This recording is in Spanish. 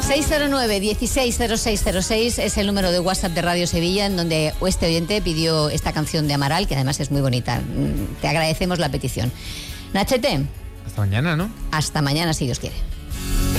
609-160606 es el número de WhatsApp de Radio Sevilla, en donde este oyente pidió esta canción de Amaral, que además es muy bonita. Te agradecemos la petición. Nachete. Hasta mañana, ¿no? Hasta mañana, si Dios quiere.